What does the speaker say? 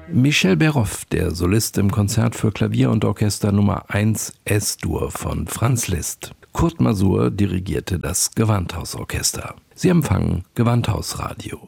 Michel Béroff, der Solist im Konzert für Klavier und Orchester Nummer 1 S-Dur von Franz Liszt. Kurt Masur dirigierte das Gewandhausorchester. Sie empfangen Gewandhausradio.